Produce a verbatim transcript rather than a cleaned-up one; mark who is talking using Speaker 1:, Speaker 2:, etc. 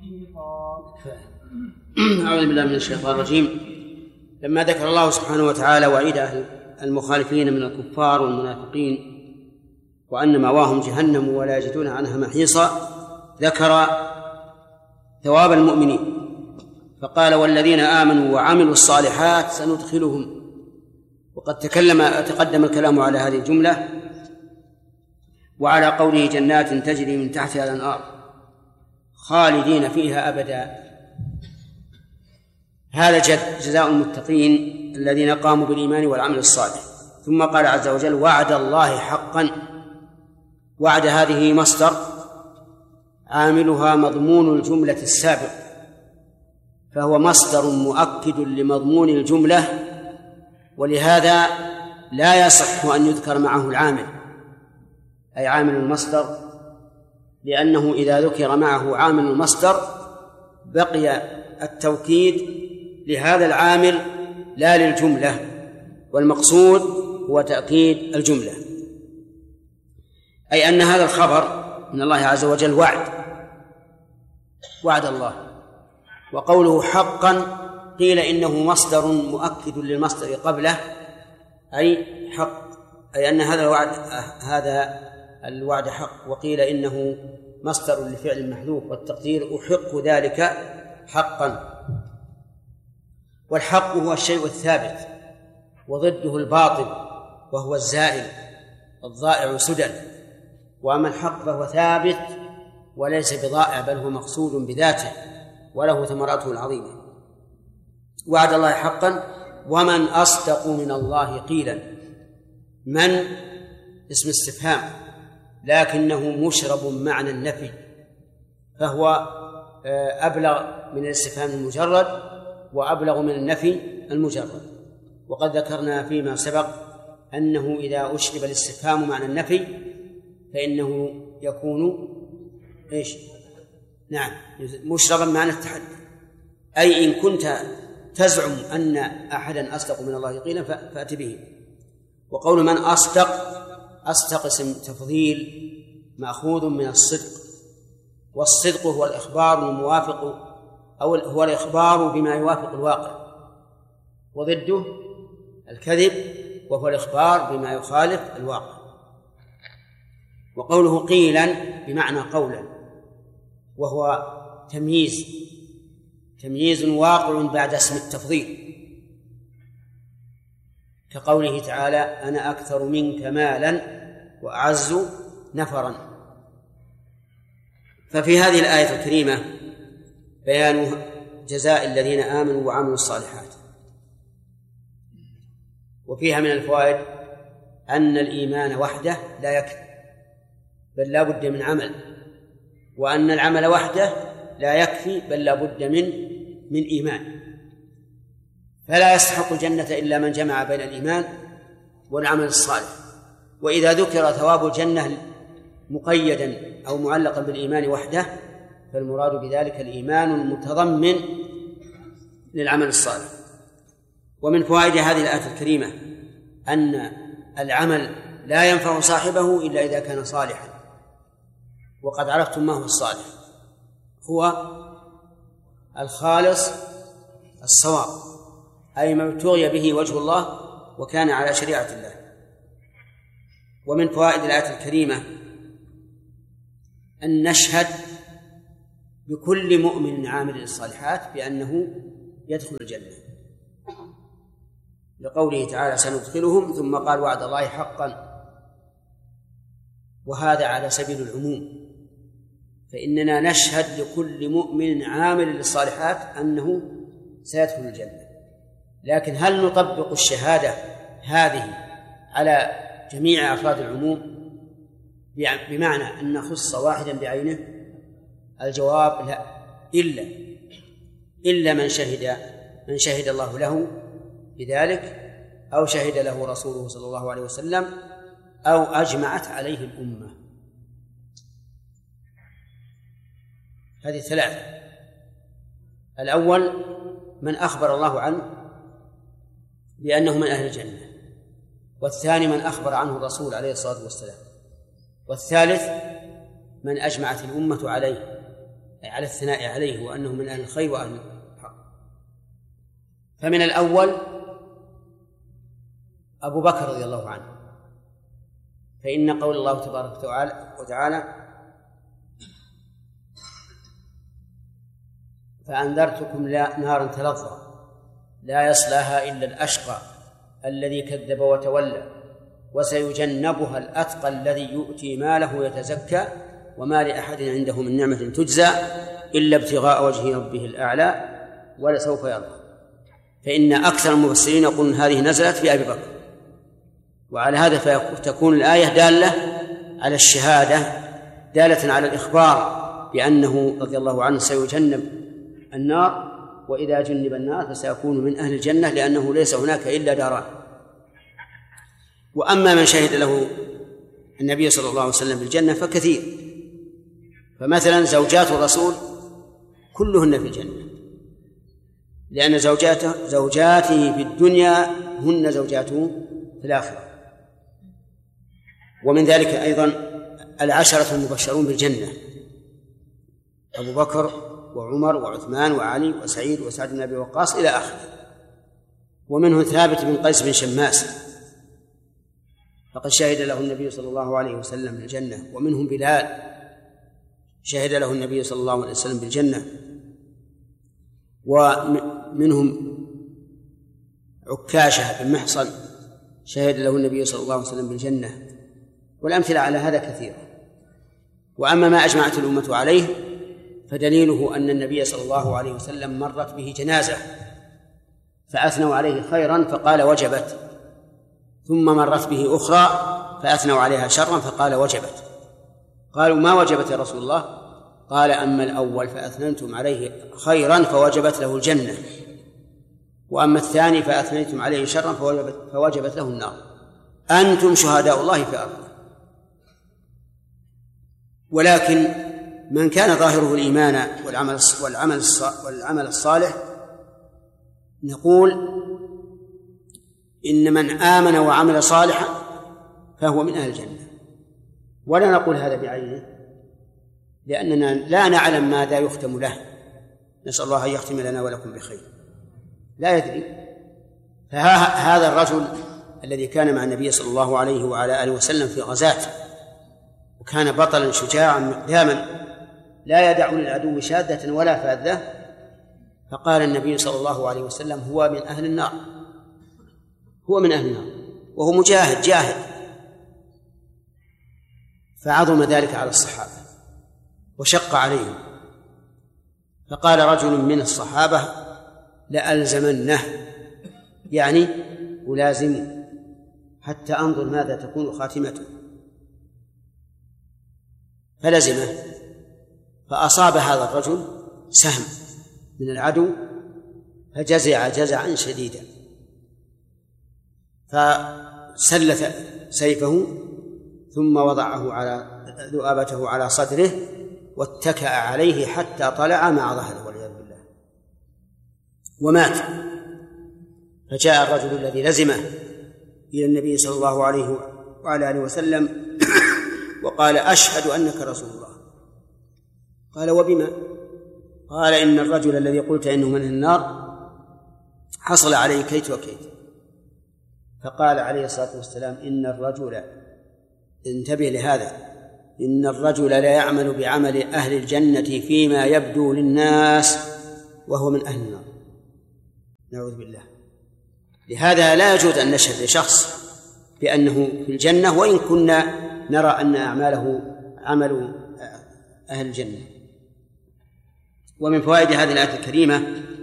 Speaker 1: أعوذ بالله من الشيطان الرجيم. لما ذكر الله سبحانه وتعالى وعيد أهل المخالفين من الكفار والمنافقين وأن مأواهم جهنم ولا يجدون عنها محيصا، ذكر ثواب المؤمنين فقال: والذين آمنوا وعملوا الصالحات سندخلهم. وقد تكلم تقدم الكلام على هذه الجملة وعلى قوله: جنات تجري من تحتها الأنهار خالدين فيها أبدا. هذا جزاء المتقين الذين قاموا بالإيمان والعمل الصالح. ثم قال عز وجل: وعد الله حقا. وعد هذه مصدر عاملها مضمون الجملة السابق، فهو مصدر مؤكد لمضمون الجملة، ولهذا لا يصح أن يذكر معه العامل أي عامل المصدر، لأنه إذا ذكر معه عامل المصدر بقي التوكيد لهذا العامل لا للجملة، والمقصود هو تأكيد الجملة، أي أن هذا الخبر من الله عز وجل وعد وعد الله. وقوله حقا قيل إنه مصدر مؤكد للمصدر قبله أي حق، أي أن هذا الوعد هذا الوعد حق. وقيل إنه مصدر لفعل محذوف، والتقدير أحق ذلك حقا. والحق هو الشيء الثابت، وضده الباطل وهو الزائل الضائع سدى. وأما الحق فهو ثابت وليس بضائع، بل هو مقصود بذاته وله ثمراته العظيمة. وعد الله حقا. ومن أصدق من الله قيلا. من اسم استفهام لكنه مشرب معنى النفي، فهو أبلغ من الاستفهام المجرد وأبلغ من النفي المجرد. وقد ذكرنا فيما سبق أنه إذا أشرب الاستفهام معنى النفي فإنه يكون إيش؟ نعم، مشربا معنى التحدي، أي إن كنت تزعم أن أحدا أصدق من الله قيلا فأت به. وقول من أصدق، أصدق اسم تفضيل مأخوذ من الصدق، والصدق هو الإخبار الموافق أو هو الإخبار بما يوافق الواقع، وضده الكذب وهو الإخبار بما يخالف الواقع. وقوله قيلا بمعنى قولا، وهو تمييز تمييز واقع بعد اسم التفضيل، كقوله تعالى: أنا أكثر منك مالا وأعز نفرا. ففي هذه الآية الكريمة بيان جزاء الذين آمنوا وعملوا الصالحات. وفيها من الفوائد أن الإيمان وحده لا يكفي، بل لا بد من عمل، وأن العمل وحده لا يكفي، بل لا بد من من إيمان. فلا يستحق الجنة إلا من جمع بين الإيمان والعمل الصالح. وإذا ذكر ثواب الجنة مقيدا أو معلقا بالإيمان وحده فالمراد بذلك الإيمان المتضمن للعمل الصالح. ومن فوائد هذه الآية الكريمة أن العمل لا ينفع صاحبه إلا إذا كان صالحا. وقد عرفتم ما هو الصالح، هو الخالص الصواب، أي ما ابتغي به وجه الله وكان على شريعة الله. ومن فوائد الآية الكريمة أن نشهد بكل مؤمن عامل للصالحات بأنه يدخل الجنة، لقوله تعالى: سندخلهم، ثم قال: وعد الله حقا. وهذا على سبيل العموم، فإننا نشهد لكل مؤمن عامل للصالحات أنه سيدخل الجنة. لكن هل نطبق الشهادة هذه على جميع أفراد العموم بمعنى أن نخص واحدا بعينه؟ الجواب لا، إلا إلا من شهد من شهد الله له بذلك، أو شهد له رسوله صلى الله عليه وسلم، أو أجمعت عليه الأمة. هذه ثلاثة: الأول من أخبر الله عنه بأنه من أهل الجنة، والثاني من أخبر عنه الرسول عليه الصلاة والسلام، والثالث من أجمعت الأمة عليه على الثناء عليه وأنه من أهل الخير وأهل الحق. فمن الأول أبو بكر رضي الله عنه، فإن قول الله تبارك وتعالى فأنذرتكم نارا تلظى لا يصلاها إلا الأشقى الذي كذب وتولى وسيجنبها الأتقى الذي يؤتي ماله يتزكى وما لأحد عنده من نعمة تجزى إلا ابتغاء وجه ربه الأعلى ولسوف يرضى. فإن أكثر المفسرين يقولون هذه نزلت في أبي بكر، وعلى هذا فتكون الآية دالة على الشهادة، دالة على الإخبار بأنه رضي الله عنه سيجنب النار، وإذا جنب النار فسيكون من أهل الجنة، لأنه ليس هناك إلا داران. وأما من شهد له النبي صلى الله عليه وسلم بالجنة فكثير، فمثلا زوجات الرسول كلهن في الجنة، لأن زوجاته زوجاته في الدنيا هن زوجاته في الآخرة. ومن ذلك أيضا العشرة المبشرون بالجنة: أبو بكر وعمر وعثمان وعلي وسعيد وسعد بن أبي وقاص إلى آخره. ومنه ثابت بن قيس بن شماس فقد شهد له النبي صلى الله عليه وسلم بالجنة. ومنهم بلال شهد له النبي صلى الله عليه وسلم بالجنة. ومنهم عكاشة بن محصن شهد له النبي صلى الله عليه وسلم بالجنة. والأمثلة على هذا كثيرة. وأما ما أجمعت الأمة عليه فدليله أن النبي صلى الله عليه وسلم مرت به جنازة فأثنوا عليه خيرا فقال وجبت، ثم مرت به أخرى فأثنوا عليها شرا فقال وجبت. قالوا ما وجبت يا رسول الله؟ قال أما الأول فأثننتم عليه خيرا فوجبت له الجنة، وأما الثاني فأثنيتم عليه شرا فوجبت, فوجبت له النار. أنتم شهداء الله في أرضه. ولكن من كان ظاهره الإيمان والعمل والعمل والعمل الصالح نقول إن من آمن وعمل صالحا فهو من أهل الجنة، ولا نقول هذا بعينه لأننا لا نعلم ماذا يختم له. نسأل الله أن يختم لنا ولكم بخير، لا يدري. فهذا الرجل الذي كان مع النبي صلى الله عليه وعلى آله وسلم في غزاة، وكان بطلا شجاعا مقداما لا يدع للعدو شاذة ولا فاذة، فقال النبي صلى الله عليه وسلم هو من أهل النار، هو من أهل النار، وهو مجاهد جاهد. فعظم ذلك على الصحابة وشق عليهم، فقال رجل من الصحابة لألزمنه، يعني ألازمه حتى أنظر ماذا تكون خاتمته. فلزمه، فأصاب هذا الرجل سهم من العدو فجزع جزعا شديدا، فسلت سيفه ثم وضعه على ذؤابته على صدره واتكأ عليه حتى طلع مع ظهره والعياذ بالله ومات. فجاء الرجل الذي لزمه إلى النبي صلى الله عليه وعلى آله وسلم وقال أشهد أنك رسول الله. قال وبما؟ قال إن الرجل الذي قلت إنه من النار حصل عليه كيت وكيت. فقال عليه الصلاة والسلام إن الرجل، انتبه لهذا، إن الرجل لا يعمل بعمل أهل الجنة فيما يبدو للناس وهو من أهل النار، نعوذ بالله. لهذا لا يجوز أن نشهد لشخص بأنه في الجنة وإن كنا نرى أن أعماله عمل أهل الجنة. ومن فوائد هذه الآية الكريمة